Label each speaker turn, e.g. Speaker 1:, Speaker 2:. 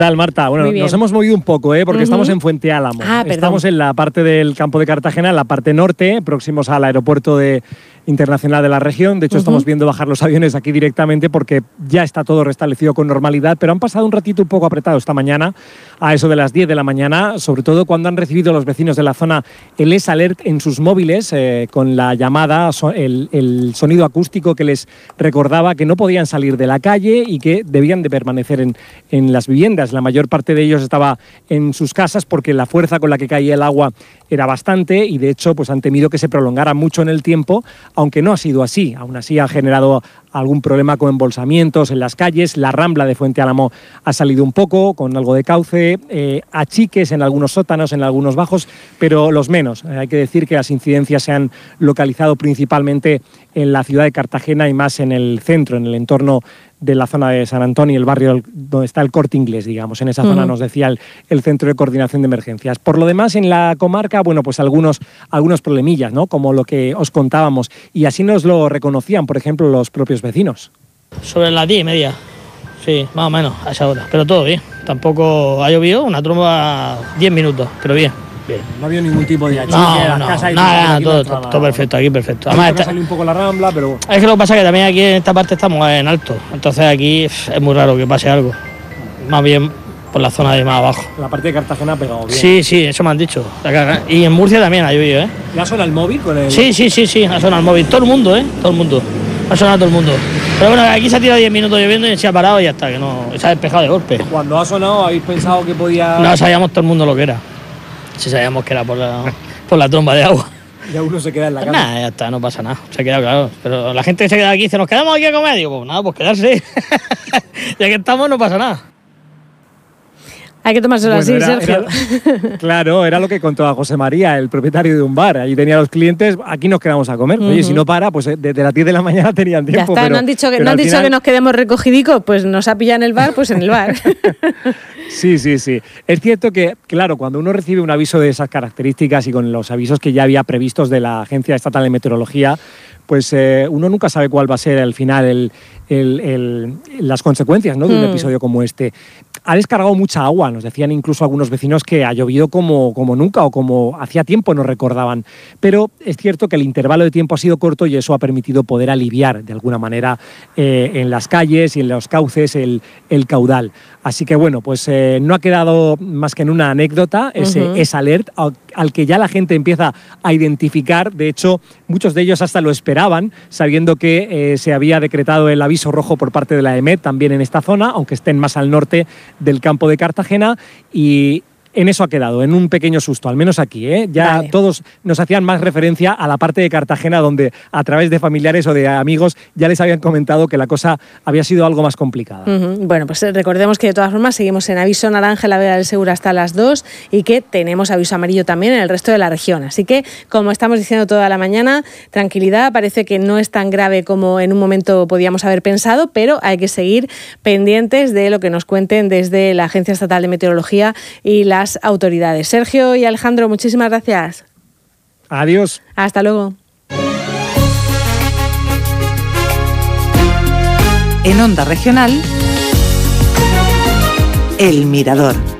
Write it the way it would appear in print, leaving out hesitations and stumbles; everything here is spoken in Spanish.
Speaker 1: tal, Marta? Bueno, nos hemos movido un poco, porque estamos en Fuente Álamo. Estamos en la parte del campo de Cartagena, en la parte norte, próximos al aeropuerto internacional de la región. De hecho, estamos viendo bajar los aviones aquí directamente porque ya está todo restablecido con normalidad, pero han pasado un ratito un poco apretado esta mañana, a eso de las 10 de la mañana, sobre todo cuando han recibido los vecinos de la zona el S-Alert en sus móviles, con la llamada, el sonido acústico que les recordaba que no podían salir de la calle y que debían de permanecer en las viviendas. La mayor parte de ellos estaba en sus casas porque la fuerza con la que caía el agua era bastante y de hecho pues han temido que se prolongara mucho en el tiempo, aunque no ha sido así. Aún así ha generado algún problema con embolsamientos en las calles. La Rambla de Fuente Álamo ha salido un poco con algo de cauce, achiques en algunos sótanos, en algunos bajos, pero los menos. Hay que decir que las incidencias se han localizado principalmente en la ciudad de Cartagena y más en el centro, en el entorno de la zona de San Antonio, el barrio donde está el Corte Inglés, digamos. En esa zona nos decía el Centro de Coordinación de Emergencias. Por lo demás, en la comarca, bueno, pues algunos problemillas, ¿no? Como lo que os contábamos. Y así nos lo reconocían, por ejemplo, los propios vecinos.
Speaker 2: Sobre las 10:30, sí, más o menos, a esa hora. Pero todo bien. Tampoco ha llovido, una tromba 10 minutos, pero bien.
Speaker 1: No ha habido ningún tipo de achique,
Speaker 2: nada, todo perfecto, aquí perfecto. Además
Speaker 1: salió un poco la Rambla, pero...
Speaker 2: Es que lo que pasa es que también aquí en esta parte estamos en alto, entonces aquí es muy raro que pase algo. Más bien por la zona de más abajo.
Speaker 1: La parte de Cartagena ha pegado bien.
Speaker 2: Sí, eso me han dicho. Y en Murcia también ha llovido,
Speaker 1: ¿Ya suena el móvil con el...?
Speaker 2: Sí, ha sonado el móvil. Todo el mundo, todo el mundo. Ha sonado todo el mundo. Pero bueno, aquí se ha tirado 10 minutos lloviendo y se ha parado y ya está, que no se ha despejado de golpe.
Speaker 1: Cuando ha sonado, ¿habéis pensado que podía...?
Speaker 2: No sabíamos todo el mundo lo que era. Si sabíamos que era por la tromba de agua.
Speaker 1: Ya uno se queda en la casa.
Speaker 2: Nada, ya está, no pasa nada. Se queda claro. Pero la gente que se queda aquí dice, ¿nos quedamos aquí a comer? Digo, pues nada, pues quedarse. Ya que estamos, no pasa nada.
Speaker 3: Hay que tomárselo así, Sergio.
Speaker 1: Claro, era lo que contaba José María, el propietario de un bar. Allí tenía a los clientes, aquí nos quedamos a comer. Oye, si no para, pues desde las 10 de la mañana tenían tiempo.
Speaker 3: Ya está,
Speaker 1: pero,
Speaker 3: no han dicho
Speaker 1: final...
Speaker 3: que nos quedemos recogidicos, pues nos ha pillado en el bar, pues en el bar.
Speaker 1: Sí. Es cierto que, claro, cuando uno recibe un aviso de esas características y con los avisos que ya había previstos de la Agencia Estatal de Meteorología, pues uno nunca sabe cuál va a ser al final las consecuencias, ¿no?, de un episodio como este. Ha descargado mucha agua, nos decían incluso algunos vecinos que ha llovido como nunca o como hacía tiempo nos recordaban. Pero es cierto que el intervalo de tiempo ha sido corto y eso ha permitido poder aliviar de alguna manera en las calles y en los cauces el caudal. Así que bueno, pues no ha quedado más que en una anécdota ese S-Alert al que ya la gente empieza a identificar. De hecho, muchos de ellos hasta lo esperaban, sabiendo que se había decretado el aviso rojo por parte de la EMET también en esta zona, aunque estén más al norte del campo de Cartagena, y en eso ha quedado, en un pequeño susto, al menos aquí. Ya todos nos hacían más referencia a la parte de Cartagena donde a través de familiares o de amigos ya les habían comentado que la cosa había sido algo más complicada.
Speaker 3: Bueno, pues recordemos que de todas formas seguimos en aviso naranja en la Vega del Segura hasta las 2 y que tenemos aviso amarillo también en el resto de la región. Así que, como estamos diciendo toda la mañana, tranquilidad, parece que no es tan grave como en un momento podíamos haber pensado, pero hay que seguir pendientes de lo que nos cuenten desde la Agencia Estatal de Meteorología y las autoridades. Sergio y Alejandro, muchísimas gracias.
Speaker 1: Adiós.
Speaker 3: Hasta luego.
Speaker 4: En Onda Regional, El Mirador.